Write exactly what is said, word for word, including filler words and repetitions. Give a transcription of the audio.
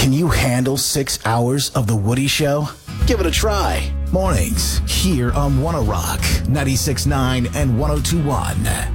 Can you handle six hours of The Woody Show? Give it a try. Mornings here on One oh Rock, ninety-six point nine and one oh two point one.